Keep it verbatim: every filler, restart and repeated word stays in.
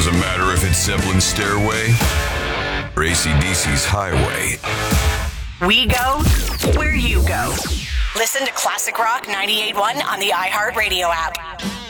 Doesn't matter if it's Zeppelin's Stairway or A C D C's Highway. We go where you go. Listen to Classic Rock ninety-eight point one on the iHeartRadio app.